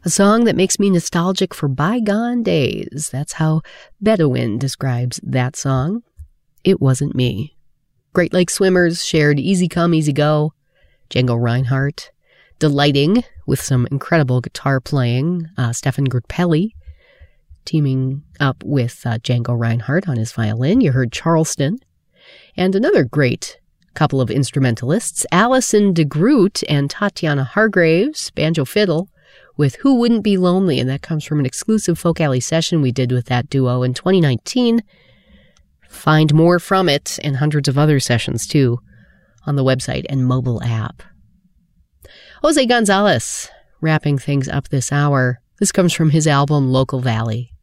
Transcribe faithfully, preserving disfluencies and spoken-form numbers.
A song that makes me nostalgic for bygone days. That's how Bedouin describes that song. It wasn't me. Great Lake Swimmers shared Easy Come, Easy Go. Django Reinhardt delighting with some incredible guitar playing. Uh, Stefan Grappelli teaming up with uh, Django Reinhardt on his violin. You heard Charleston. And another great couple of instrumentalists, Alison DeGroot and Tatiana Hargraves, banjo fiddle, with Who Wouldn't Be Lonely, and that comes from an exclusive Folk Alley session we did with that duo in twenty nineteen. Find more from it, and hundreds of other sessions, too, on the website and mobile app. Jose Gonzalez, wrapping things up this hour. This comes from his album Local Valley.